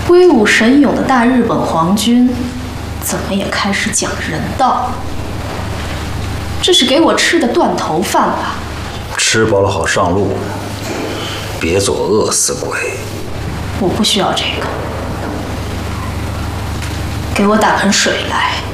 威武神勇的大日本皇军，怎么也开始讲人道？这是给我吃的断头饭吧？ 吃饱了好上路，别做饿死鬼。 我不需要这个，给我打盆水来。